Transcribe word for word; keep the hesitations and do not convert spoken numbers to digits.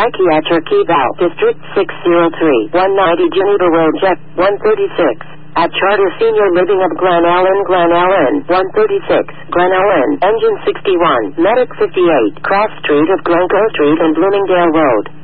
Psychiatric Eval, District six oh three, one ninety Geneva Road, Jet one thirty-six. At Charter Senior Living of Glen Ellen, Glen Ellen, one thirty-six, Glen Ellen, Engine sixty-one, Medic fifty-eight, Cross Street of Glencoe Street and Bloomingdale Road.